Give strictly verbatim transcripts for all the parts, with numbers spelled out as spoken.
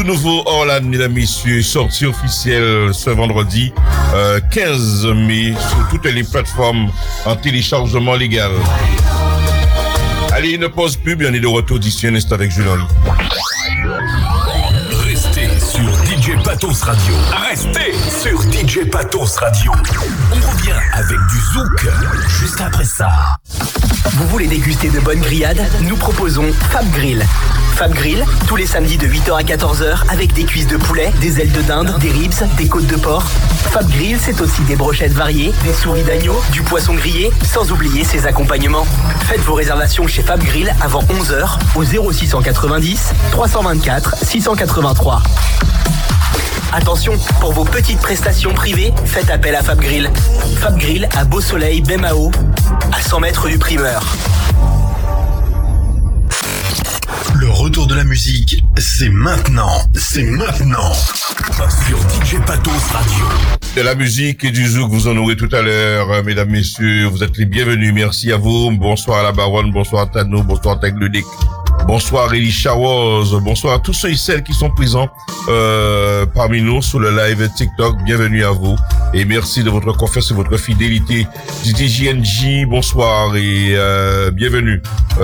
nouveau Orlan, mesdames, messieurs, sortie officielle ce vendredi euh, quinze mai sur toutes les plateformes en téléchargement légal. Allez, une pause pub, on est de retour d'ici un instant avec Julien. Restez sur D J Patos Radio. Restez sur D J Patos Radio. On revient avec du zouk juste après ça. Vous voulez déguster de bonnes grillades? Nous proposons Fab Grill. Fab Grill, tous les samedis de huit heures à quatorze heures avec des cuisses de poulet, des ailes de dinde, des ribs, des côtes de porc. Fab Grill, c'est aussi des brochettes variées, des souris d'agneau, du poisson grillé, sans oublier ses accompagnements. Faites vos réservations chez Fab Grill avant onze heures au zéro six cent quatre-vingt-dix trois cent vingt-quatre six cent quatre-vingt-trois. Attention, pour vos petites prestations privées, faites appel à Fab Grill. Fab Grill à Beau Soleil, Bemao, à cent mètres du primeur. Le retour de la musique, c'est maintenant. C'est maintenant. Sur D J Patos Radio. De la musique et du zouk, vous en aurez tout à l'heure, mesdames, messieurs. Vous êtes les bienvenus. Merci à vous. Bonsoir à la Baronne. Bonsoir à Tano. Bonsoir à Tagludic. Bonsoir Elie Chawaz, bonsoir à tous ceux et celles qui sont présents euh, parmi nous sur le live TikTok. Bienvenue à vous et merci de votre confiance et votre fidélité. D J N J, bonsoir et euh, bienvenue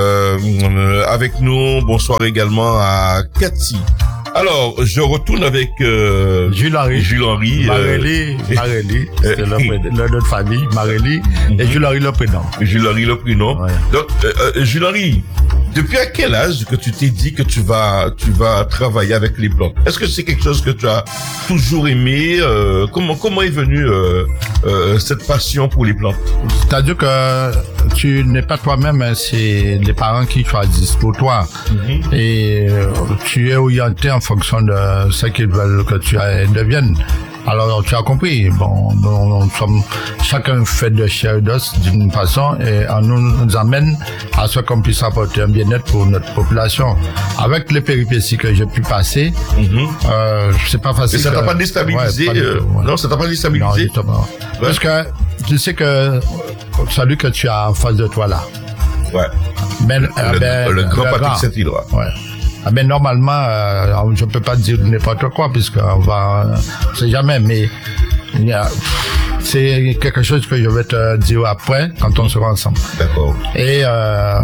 euh, avec nous. Bonsoir également à Cathy. Alors, je retourne avec euh, Jules Henry. Jules Henry. Marélie, euh, Marélie, c'est le, le nom de famille, Marélie, mm-hmm. Et Jules Henry le prénom. Jules Henry le prénom. Ouais. Donc, euh, Jules Henry, depuis à quel âge que tu t'es dit que tu vas, tu vas travailler avec les plantes? Est-ce que c'est quelque chose que tu as toujours aimé? euh, Comment, comment est venue euh, euh, cette passion pour les plantes? C'est-à-dire que tu n'es pas toi-même, hein, c'est les parents qui choisissent pour toi. Mm-hmm. Et euh, tu es orienté en fonction de ce qu'ils veulent que tu deviennes. Alors, tu as compris. Bon, nous, nous sommes, chacun fait de chair et d'os d'une façon et on nous, nous amène à ce qu'on puisse apporter un bien-être pour notre population. Avec les péripéties que j'ai pu passer, mm-hmm. euh, c'est pas facile. Et ça t'a que... pas déstabilisé? Ouais, pas euh... tout, ouais. Non, ça t'a pas déstabilisé? Non, justement. Ouais. Parce que tu sais que celui que tu as en face de toi là. Ouais. Ben, le, euh, ben, le, le grand Patrick Saint-Éloi. Ouais. Ah ben normalement, euh, je peux pas dire n'importe quoi puisque on va, euh, c'est jamais, mais il y a, c'est quelque chose que je vais te dire après quand on sera ensemble. D'accord. Et euh,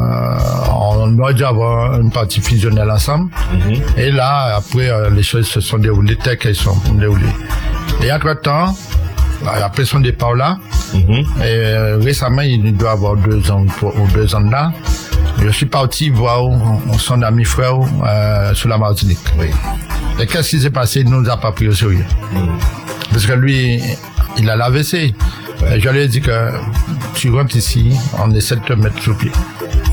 on aurait dû avoir une partie fusionnelle ensemble. Mm-hmm. Et là, après, euh, les choses se sont déroulées telles qu'elles sont déroulées. Et entre temps, après son départ là, mm-hmm. et euh, récemment, il doit avoir deux ans ou deux ans là. Je suis parti voir son ami frère euh, sur la Martinique. Oui. Et qu'est-ce qui s'est passé? Il ne nous a pas pris au sérieux. Mmh. Parce que lui, il a l'A V C. Ouais. Et je lui ai dit que tu rentres ici, on essaie de te mettre sur pied.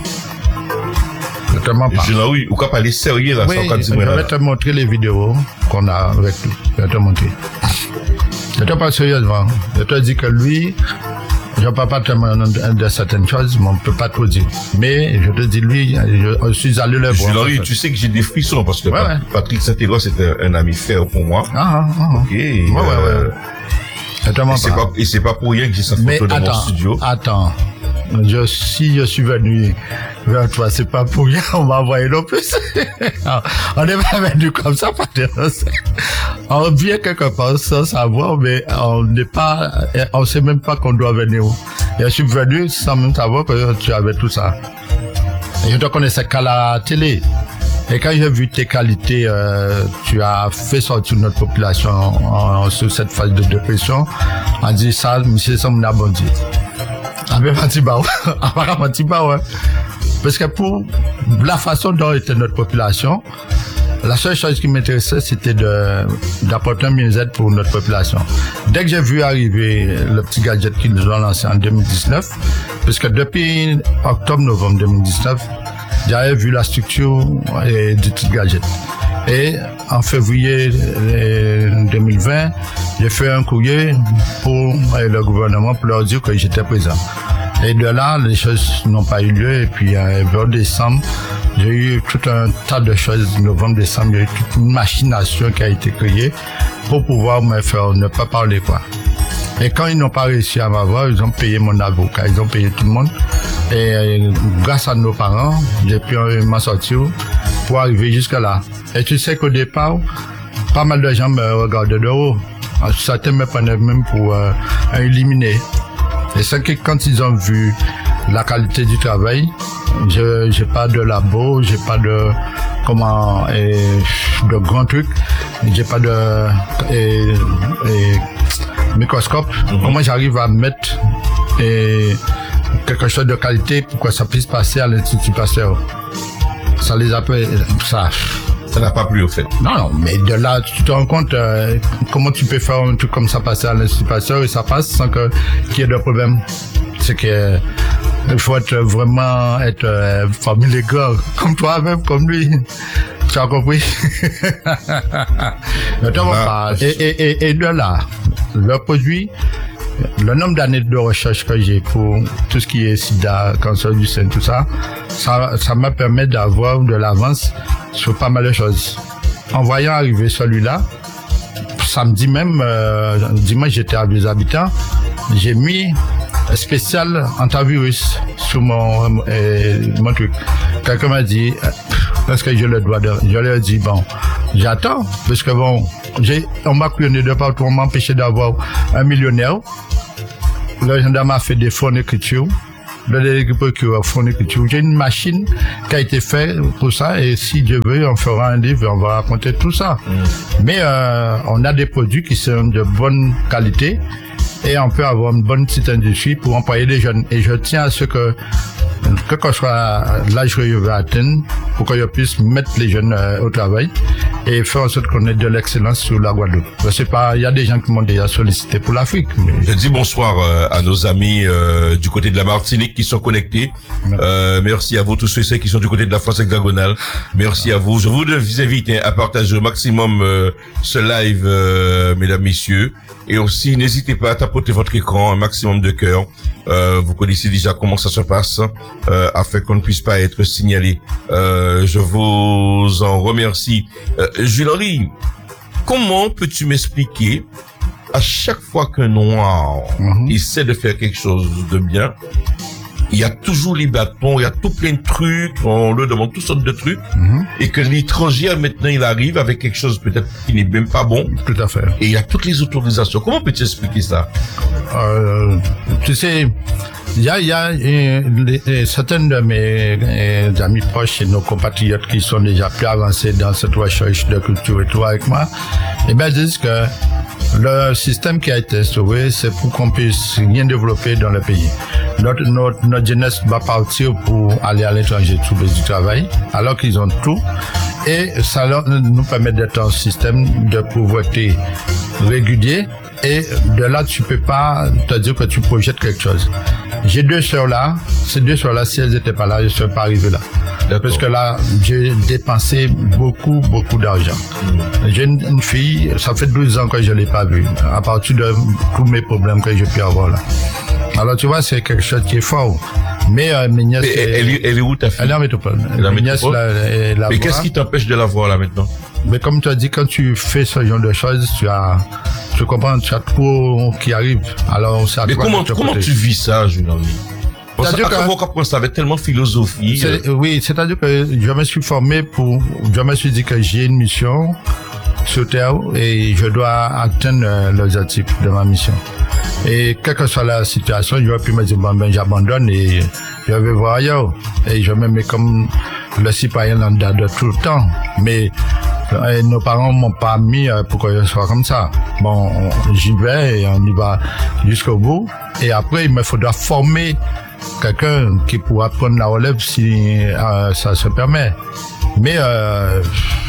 Je te mens pas. Je n'ai eu, ou qu'à parler sérieux là, oui, je vais là. te montrer les vidéos qu'on a avec lui. Je vais te montrer. Je te parle sérieusement. Je te dis que lui, je ne peux pas te demander de certaines choses, mais on ne peut pas tout dire. Mais je te dis, lui, je, je suis allé le voir. Jules, tu sais que j'ai des frissons parce que ouais, ouais. Patrick Saint-Éloi, c'était un ami fer pour moi. Ah, ah, ah. Ok. Ouais, euh, ouais, ouais. Et c'est pas, et c'est pas pour rien que j'ai cette photo dans mon studio. Attends. Je, si je suis venu vers toi, c'est pas pour rien, on m'a envoyé non plus. On n'est pas venu comme ça, on vient quelque part sans savoir, mais on n'est pas, on sait même pas qu'on doit venir où. Et je suis venu sans même savoir que tu avais tout ça. Et je te connaissais qu'à la télé. Et quand j'ai vu tes qualités, euh, tu as fait sortir notre population en, en, sur cette phase de dépression. On dit ça, monsieur, ça m'a abondé. Avec Matiba, avec Matiba, ouais. Parce que pour la façon dont était notre population, la seule chose qui m'intéressait, c'était de, d'apporter un bien-être pour notre population. Dès que j'ai vu arriver le petit gadget qu'ils nous ont lancé en deux mille dix-neuf, parce que depuis octobre-novembre deux mille dix-neuf, j'avais vu la structure et, du petit gadget. Et en février deux mille vingt, j'ai fait un courrier pour le gouvernement pour leur dire que j'étais présent. Et de là, les choses n'ont pas eu lieu. Et puis, euh, vers décembre, j'ai eu tout un tas de choses. Novembre, décembre, il y a eu toute une machination qui a été créée pour pouvoir me faire ne pas parler, quoi. Et quand ils n'ont pas réussi à m'avoir, ils ont payé mon avocat, ils ont payé tout le monde. Et euh, grâce à nos parents, j'ai pu euh, m'en sortir pour arriver jusque là. Et tu sais qu'au départ, pas mal de gens me regardent de haut. Certains me prenaient même pour euh, un illuminé. Et c'est que quand ils ont vu la qualité du travail, je j'ai pas de labo, j'ai pas de comment et, de grands trucs, j'ai pas de et, et, microscope. Mm-hmm. Comment j'arrive à mettre et, quelque chose de qualité pour que ça puisse passer à l'Institut Pasteur. Ça les appelle ça. Ça n'a pas plu au fait. Non, non, mais de là, tu te rends compte euh, comment tu peux faire un truc comme ça passer à l'Institut Pasteur et ça passe sans que qu'il y ait de problème. C'est que il faut être vraiment être euh, parmi les gars, comme toi-même, comme lui. Tu as compris? ah, et, et, et, et de là, le produit, le nombre d'années de recherche que j'ai pour tout ce qui est sida, cancer du sein, tout ça, ça, ça m'a permis d'avoir de l'avance sur pas mal de choses. En voyant arriver celui-là, samedi même, euh, dimanche j'étais à Vieux Habitants, j'ai mis spécial antivirus sur mon, euh, mon truc. Quelqu'un m'a dit, est-ce que je le dois de, je lui ai dit, bon, j'attends, parce que bon, j'ai, on m'a couillonné de partout, on m'a empêché d'avoir un millionnaire. Le gendarme a fait des fournitures. Le délégué qui a fourniture. J'ai une machine qui a été faite pour ça et si Dieu veut, on fera un livre et on va raconter tout ça. Mm. Mais euh, on a des produits qui sont de bonne qualité et on peut avoir une bonne petite industrie pour employer des jeunes. Et je tiens à ce que quel que soit l'âge que je veux atteindre, pour que je puisse mettre les jeunes euh, au travail et faire en sorte qu'on ait de l'excellence sur la Guadeloupe. Je sais pas, il y a des gens qui m'ont déjà sollicité pour l'Afrique. Mais... Je dis bonsoir euh, à nos amis euh, du côté de la Martinique qui sont connectés. Euh, merci à vous tous ceux qui sont du côté de la France hexagonale. Merci à vous. Je vous invite hein, à partager au maximum euh, ce live, euh, mesdames, messieurs. Et aussi, n'hésitez pas à tapoter votre écran un maximum de cœur. Euh, vous connaissez déjà comment ça se passe, euh, afin qu'on ne puisse pas être signalé. Euh, je vous en remercie. Euh, Jules-Henri, comment peux-tu m'expliquer à chaque fois qu'un noir mm-hmm. essaie de faire quelque chose de bien, il y a toujours les bâtons, il y a tout plein de trucs, on leur demande toutes sortes de trucs, mm-hmm. et que l'étranger, maintenant, il arrive avec quelque chose peut-être qui n'est même pas bon. Tout à fait. Et il y a toutes les autorisations. Comment peux-tu expliquer ça? Euh, tu sais, il y a, il y a et, et, certaines de mes et, amis proches et nos compatriotes qui sont déjà plus avancés dans cette recherche de culture et tout avec moi, et ben, ils disent que le système qui a été instauré, c'est pour qu'on puisse rien développer dans le pays. Notre, notre, notre jeunesse va partir pour aller à l'étranger trouver du travail, alors qu'ils ont tout. Et ça leur, nous permet d'être un système de pauvreté régulier. Et de là, tu peux pas te dire que tu projettes quelque chose. J'ai deux sœurs là. Ces deux sœurs là, si elles étaient pas là, je ne serais pas arrivé là. D'accord. Parce que là, j'ai dépensé beaucoup, beaucoup d'argent. Mmh. J'ai une, une fille, ça fait douze ans que je l'ai pas vue, à partir de tous mes problèmes que j'ai pu avoir là. Alors, tu vois, c'est quelque chose qui est fort. Mais euh, mes nièces... Elle, elle, est, elle est où ta fille? Elle est en métropole. Elle est en mes nièces, métropole. Là, elle, Mais qu'est-ce qui t'empêche de la voir là maintenant? Mais comme tu as dit, quand tu fais ce genre de choses, tu as... Tu comprends, tu as trop qui arrive. Alors, c'est à Mais toi comment, de te comment tu vis ça, Jules-Henri? C'est-à-dire que ça avait tellement philosophie. C'est, euh... Oui, c'est-à-dire que je me suis formé pour, je me suis dit que j'ai une mission sur Terre et je dois atteindre euh, l'objectif de ma mission. Et quelle que soit la situation, j'aurais pu me dire, bon, ben, j'abandonne et je vais voir ailleurs. Et je me mets comme le citoyen lambda de tout le temps. Mais, et nos parents m'ont pas mis pour que je sois comme ça. Bon, on, j'y vais et on y va jusqu'au bout. Et après, il me faudra former quelqu'un qui pourra prendre la relève si euh, ça se permet. Mais euh,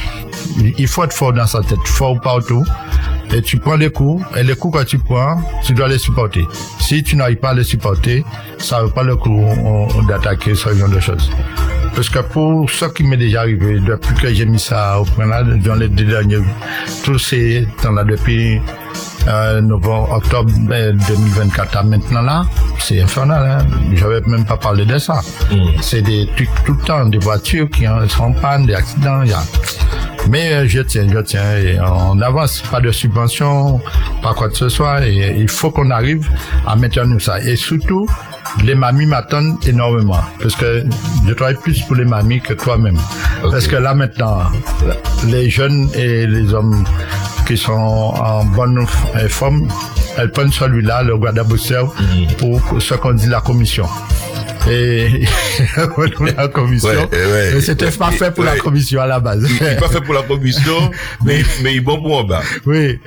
il faut être fort dans sa tête, fort partout. Et tu prends les coups, et les coups que tu prends, tu dois les supporter. Si tu n'arrives pas à les supporter, ça ne vaut pas le coup d'attaquer ce genre de choses. Parce que pour ce qui m'est déjà arrivé, depuis que j'ai mis ça au point là, dans les deux derniers, tous ces temps-là, depuis euh, novembre, octobre deux mille vingt-quatre à maintenant là, c'est infernal, hein. Je ne vais même pas parler de ça. Mm. C'est des trucs tout le temps, des voitures qui sont en panne, des accidents, il y a... Mais euh, je tiens, je tiens. Et on n'avance pas de subvention, pas quoi que ce soit. Et il faut qu'on arrive à maintenir ça. Et surtout, les mamies m'attendent énormément. Parce que je travaille plus pour les mamies que toi-même. Okay. Parce que là maintenant, les jeunes et les hommes qui sont en bonne forme, elles prennent celui-là, le Guadabousseur, mm-hmm. pour ce qu'on dit la commission. Et la commission, ouais, ouais, mais c'était pas fait pour ouais. la commission à la base. Il n'est pas fait pour la commission, mais, mais il est bon pour en bas. Oui.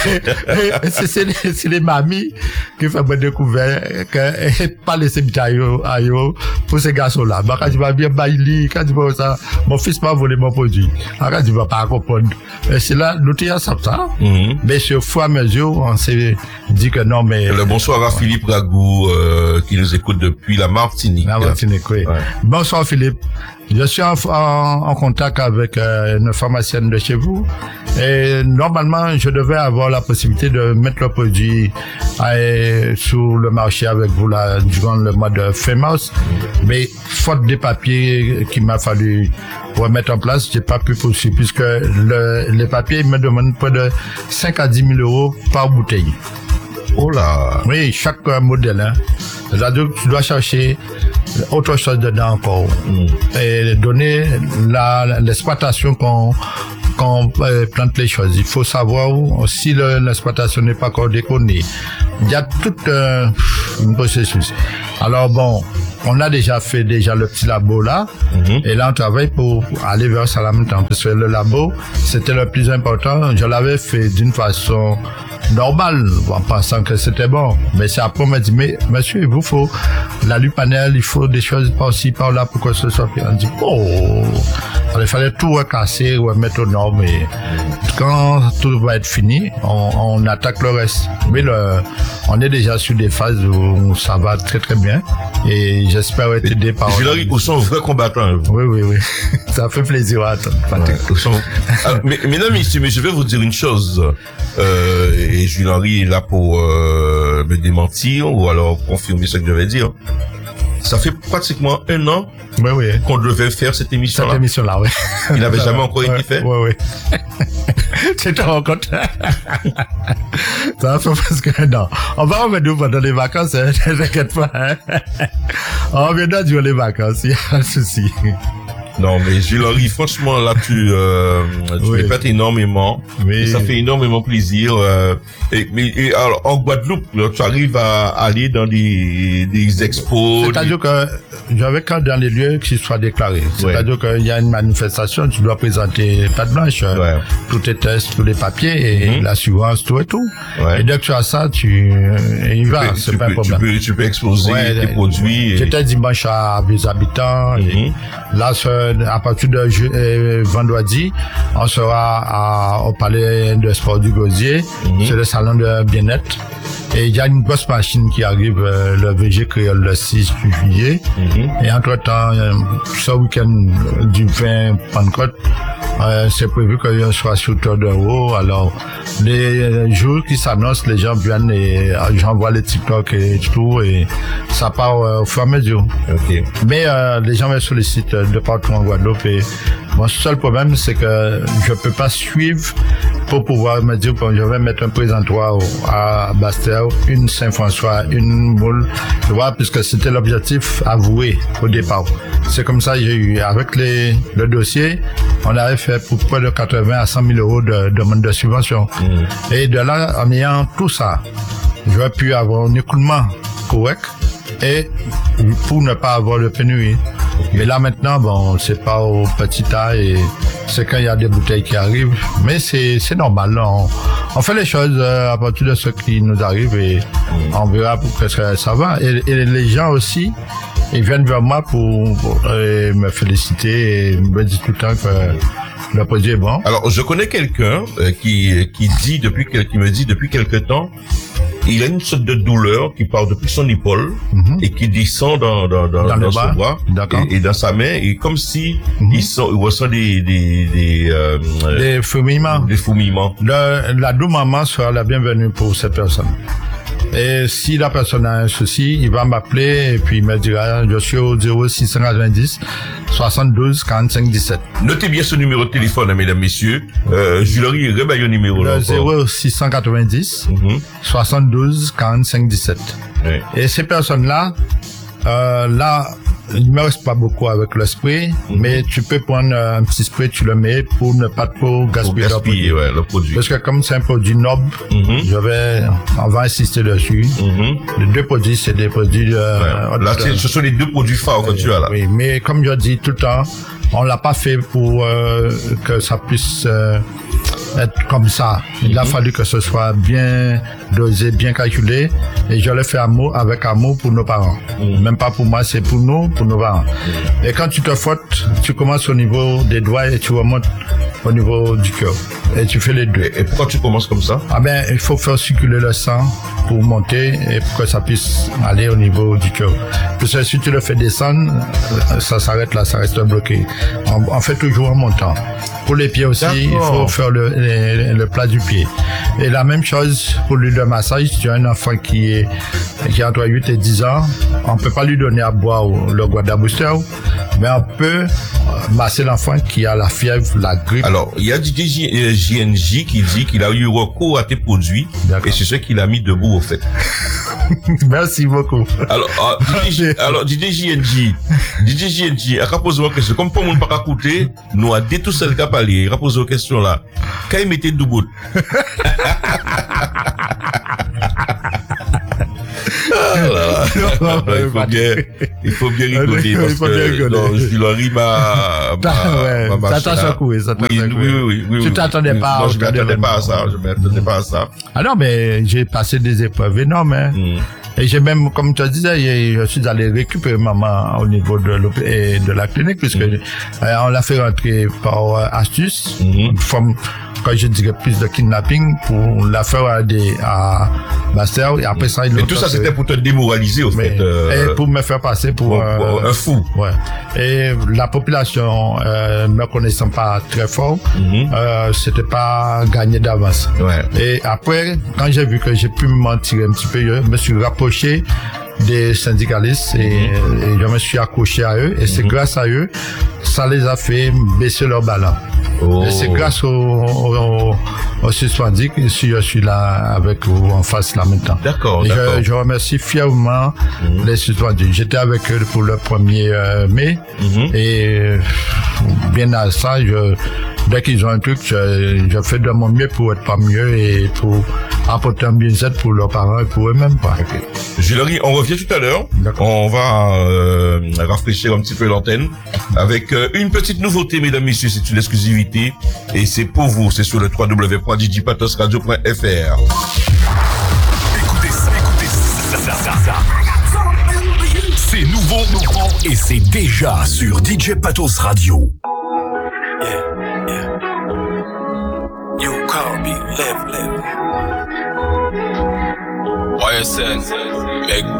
c'est, c'est, les, c'est les mamies qui font me découvrir que pas laisser bitaille pour ces garçons-là. Bah, quand tu vas bien bailler, quand tu vas ça, mon fils m'a volé mon produit. Quand tu vas pas comprendre. Et c'est là, nous t'y ça, ça. Mm-hmm. Mais sur fur et à mesure, on s'est dit que non, mais. Le bonsoir à Philippe Ragou, euh, qui nous écoute depuis la Martinique. La Martinique, oui. Ouais. Bonsoir Philippe. Je suis en, en, en contact avec euh, une pharmacienne de chez vous et normalement je devais avoir la possibilité de mettre le produit euh, sur le marché avec vous là durant le mois de fin mars, mais faute des papiers qu'il m'a fallu remettre en place, j'ai pas pu poursuivre puisque le, les papiers me demandent près de cinq à dix mille euros par bouteille. Oh là. Oui, chaque euh, modèle, hein. C'est-à-dire que tu dois chercher autre chose dedans encore. Mm. Et donner la, l'exploitation qu'on, qu'on euh, plante les choses. Il faut savoir où, si le, l'exploitation n'est pas encore déconnée. Il y a tout euh, un processus. Alors bon, on a déjà fait déjà le petit labo là, mm-hmm. et là on travaille pour, pour aller vers ça en même temps. Parce que le labo, c'était le plus important. Je l'avais fait d'une façon normale, en pensant que c'était bon. Mais c'est après on m'a dit, mais monsieur, il vous faut la lupanelle, il faut des choses par-ci, par-là pour que ce soit. Puis on dit, oh, il fallait tout recasser, remettre aux normes. Et quand tout va être fini, on, on attaque le reste. Mais le, on est déjà sur des phases où ça va très très bien. Et j'espère être aidé par... Julien, où sont vrais combattants. Oui, oui, oui. Ça fait plaisir à attendre. Ouais, sont... Alors, mais, mesdames, messieurs, mais je vais vous dire une chose. Euh, et Jules Henry est là pour euh, me démentir ou alors confirmer ce que je vais dire. Ça fait pratiquement un an oui, oui. qu'on devait faire cette émission-là. Cette émission-là, oui. Il n'avait jamais encore ouais, été fait. Oui, oui. Tu te rends compte? Ça fait parce que non. On va revenir pendant les vacances, hein. T'inquiète pas, hein. On reviendra durant les vacances, il y a un souci. Non, mais Jules Henry, franchement, là, tu, euh, tu oui. répètes énormément. Oui. Et ça fait énormément plaisir. Euh, et, mais, et, alors, en Guadeloupe, là, tu arrives à aller dans des, des expos. C'est-à-dire des... que j'avais quand dans les lieux qui soient déclarés. C'est-à-dire ouais. qu'il y a une manifestation, tu dois présenter patte blanche, ouais. tous tes tests, tous les papiers, et mm-hmm. l'assurance, tout et tout. Ouais. Et dès que tu as ça, tu, y vas, c'est tu pas peux, un problème. Tu peux, tu peux exposer ouais, tes produits. Et... J'étais dimanche à des habitants, mm-hmm. et là, à partir de euh, vendredi, on sera à, au palais de sport du Gosier, mm-hmm. c'est le salon de bien-être. Et il y a une grosse machine qui arrive euh, le V G créole le six juillet. Mm-hmm. Et entre-temps, euh, ce week-end du vingt Pentecôte, euh, c'est prévu qu'il soit sur Tour d'Euro. Alors, les jours qui s'annoncent, les gens viennent et euh, j'envoie les TikTok et tout, et ça part euh, au fur et à mesure. Okay. Mais euh, les gens me sollicitent de partout en Guadeloupe et mon seul problème, c'est que je peux pas suivre pour pouvoir me dire que je vais mettre un présentoir à Bastère, une Saint-François, une Moule, tu vois, puisque c'était l'objectif avoué au départ. C'est comme ça que j'ai eu, avec les, le dossier, on avait fait pour près de quatre-vingts à cent mille euros de demande de subvention. Mmh. Et de là, en ayant tout ça, j'aurais pu avoir un écoulement correct et pour ne pas avoir de pénurie. Mais là maintenant, bon, c'est pas au petit tas et c'est quand il y a des bouteilles qui arrivent. Mais c'est, c'est normal. On, on fait les choses à partir de ce qui nous arrive et on verra pour que ça va. Et, et les gens aussi, ils viennent vers moi pour, pour euh, me féliciter et me dire tout le temps que le produit est bon. Alors, je connais quelqu'un euh, qui, qui dit depuis, qui me dit depuis quelque temps, il a une sorte de douleur qui part depuis son épaule mm-hmm. et qui descend dans, dans, dans, dans, dans son bras et, et dans sa main, et comme si mm-hmm. il, sent, il ressent des des des, euh, des fourmillements. Des fourmillements. Le, la douce maman sera la bienvenue pour cette personne. Et si la personne a un souci, il va m'appeler et puis il me dira, je suis au zéro six cent quatre-vingt-dix soixante-douze quarante-cinq dix-sept. Notez bien ce numéro de téléphone, hein, mesdames, messieurs. Euh, Jules Henry, rebaille le numéro. Le là, zéro six cent quatre-vingt-dix Mhm. soixante-douze quarante-cinq dix-sept. Ouais. Et ces personnes-là, euh, là, il me reste pas beaucoup avec le spray, Mhm. mais tu peux prendre un petit spray, tu le mets pour ne pas trop Pour gaspiller. le gaspiller, produit. ouais, le produit. Parce que comme c'est un produit noble, Mhm. je vais, on va insister dessus. Mhm. Les deux produits, c'est des produits de, Ouais. Là, c'est- ce sont les deux produits phares que tu as là. oui, mais comme je dis tout le temps, on l'a pas fait pour euh, que ça puisse euh, être comme ça. Il a fallu que ce soit bien dosé, bien calculé, et je le fais amour, avec amour pour nos parents. Mhm. Même pas pour moi, c'est pour nous, pour nos parents. Et quand tu te frottes, tu commences au niveau des doigts et tu remontes au niveau du cœur. Et tu fais les deux. Et pourquoi tu commences comme ça? Ah ben, il faut faire circuler le sang pour monter et pour que ça puisse aller au niveau du cœur. Parce que si tu le fais descendre, euh, ça s'arrête là, ça reste bloqué. On, on fait toujours en montant. Pour les pieds aussi, il D'accord. faut faire le, le, le plat du pied. Et la même chose pour l'huile de massage. Tu as un enfant qui est, qui a entre huit et dix ans, on peut pas lui donner à boire le Guada Booster, mais on peut euh, masser l'enfant qui a la fièvre, la grippe. Alors, il y a D J J- euh, J N J qui dit qu'il a eu recours à tes produits D'accord. et c'est ce qu'il a mis debout au fait. Merci beaucoup. Alors, ah, D J J, alors D J J N J, D J J N J, a posé une question. Comme pour mon pas écouter, nous a dit tout seul qu'à parler. Il a posé une question là. Quand il mettait debout. Ah là là. il faut bien, il faut bien rigoler Il parce faut bien que rigoler. non, Jules Henry m'a, m'a, Ouais, m'a ça marché t'a là. secoué, ça t'a oui, secoué. oui, oui, oui, Tu oui. t'attendais Oui, pas Non, au je m'attendais événement. pas à ça. Je m'attendais pas à ça. Ah non, mais j'ai passé des épreuves énormes. Hein. Mm. Et j'ai même, comme tu disais, j'ai- je suis allé récupérer maman au niveau de, l'hôp- et de la clinique, puisque euh, on l'a fait rentrer par euh, astuce, Mhm. une forme, quand je dirais plus de kidnapping, pour la faire à des à Master, et après ça, ils Et l'ont tout ça, fait- c'était pour te démoraliser, au mais- fait. euh, et pour me faire passer pour, pour- euh, pour un fou. Ouais. Et la population, euh, me connaissant pas très fort, Mhm. euh, c'était pas gagné d'avance. Ouais. Et après, quand j'ai vu que j'ai pu m'en tirer un petit peu, je me suis rapproché des syndicalistes et, et je me suis accroché à eux. Et c'est grâce à eux, ça les a fait baisser leur ballon. Oh. Et c'est grâce au, au, au, au suspendu que si je suis là avec vous en face là maintenant. D'accord, Et d'accord. je, je remercie fièrement les suspendus. J'étais avec eux pour le premier euh, mai. Mhm. Et euh, bien à ça, je, dès qu'ils ont un truc, je, je fais de mon mieux pour être pas mieux et pour apporter un bien-être pour leurs parents et pour eux-mêmes. quoi. Jules Henry, on revient tout à l'heure. D'accord. On va euh, rafraîchir un petit peu l'antenne avec euh, une petite nouveauté, mesdames, messieurs. C'est une exclusivité et c'est pour vous. C'est sur le w w w point d j patos radio point f r. Écoutez ça, écoutez ça, ça, ça, ça. C'est nouveau, nouveau et c'est déjà sur D J Patos Radio. Yeah, yeah. You call me left, left. Y S N, make